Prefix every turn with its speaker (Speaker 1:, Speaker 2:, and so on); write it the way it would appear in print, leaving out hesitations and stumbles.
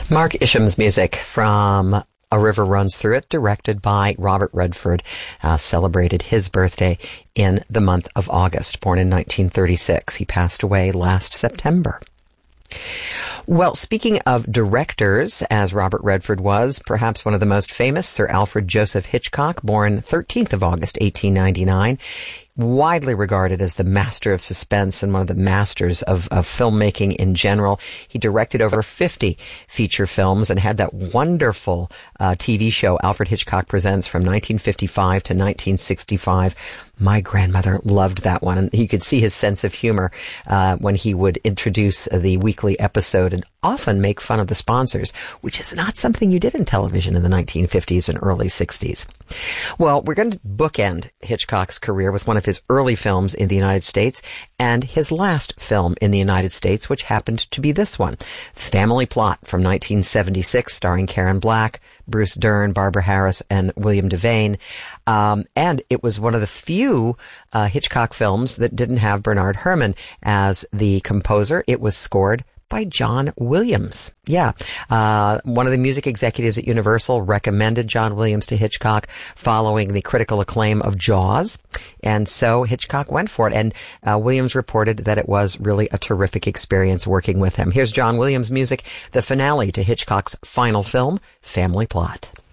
Speaker 1: Mark Isham's music from A River Runs Through It, directed by Robert Redford, celebrated his birthday in the month of August, born in 1936. He passed away last September. Well, speaking of directors, as Robert Redford was, perhaps one of the most famous, Sir Alfred Joseph Hitchcock, born 13th of August, 1899, widely regarded as the master of suspense and one of the masters of filmmaking in general. He directed over 50 feature films and had that wonderful TV show, Alfred Hitchcock Presents, from 1955 to 1965. My grandmother loved that one, and you could see his sense of humor when he would introduce the weekly episode and often make fun of the sponsors, which is not something you did in television in the 1950s and early 60s. Well, we're going to bookend Hitchcock's career with one of his early films in the United States and his last film in the United States, which happened to be this one, Family Plot, from 1976, starring Karen Black, Bruce Dern, Barbara Harris, and William Devane. And it was one of the few Hitchcock films that didn't have Bernard Herrmann as the composer. It was scored by John Williams. Yeah. One of the music executives at Universal recommended John Williams to Hitchcock following the critical acclaim of Jaws. And so Hitchcock went for it. And Williams reported that it was really a terrific experience working with him. Here's John Williams' music, the finale to Hitchcock's final film, Family Plot.